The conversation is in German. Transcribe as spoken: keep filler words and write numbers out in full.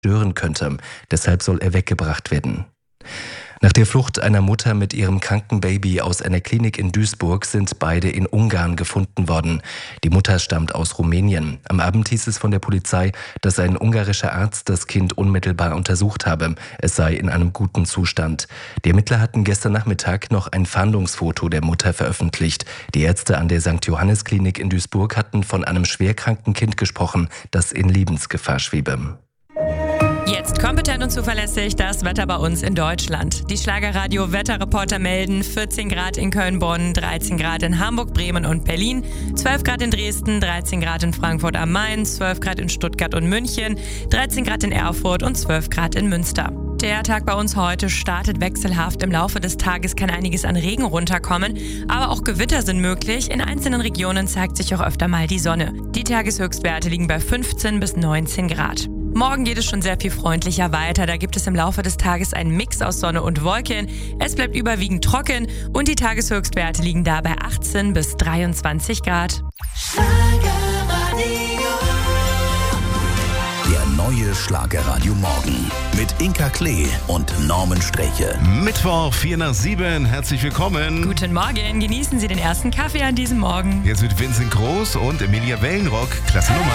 stören könnte. Deshalb soll er weggebracht werden. Nach der Flucht einer Mutter mit ihrem kranken Baby aus einer Klinik in Duisburg sind beide in Ungarn gefunden worden. Die Mutter stammt aus Rumänien. Am Abend hieß es von der Polizei, dass ein ungarischer Arzt das Kind unmittelbar untersucht habe. Es sei in einem guten Zustand. Die Ermittler hatten gestern Nachmittag noch ein Fahndungsfoto der Mutter veröffentlicht. Die Ärzte an der Sankt Johannes Klinik in Duisburg hatten von einem schwerkranken Kind gesprochen, das in Lebensgefahr schwebe. Jetzt kompetent und zuverlässig das Wetter bei uns in Deutschland. Die Schlagerradio-Wetterreporter melden vierzehn Grad in Köln-Bonn, dreizehn Grad in Hamburg, Bremen und Berlin, zwölf Grad in Dresden, dreizehn Grad in Frankfurt am Main, zwölf Grad in Stuttgart und München, dreizehn Grad in Erfurt und zwölf Grad in Münster. Der Tag bei uns heute startet wechselhaft. Im Laufe des Tages kann einiges an Regen runterkommen, aber auch Gewitter sind möglich. In einzelnen Regionen zeigt sich auch öfter mal die Sonne. Die Tageshöchstwerte liegen bei fünfzehn bis neunzehn Grad. Morgen geht es schon sehr viel freundlicher weiter. Da gibt es im Laufe des Tages einen Mix aus Sonne und Wolken. Es bleibt überwiegend trocken und die Tageshöchstwerte liegen da bei achtzehn bis dreiundzwanzig Grad. Der neue Schlagerradio Morgen mit Inka Klee und Norman Sträche. Mittwoch, vier nach sieben. Herzlich willkommen. Guten Morgen. Genießen Sie den ersten Kaffee an diesem Morgen. Jetzt mit Vincent Groß und Emilia Wellenrock. Klasse Nummer.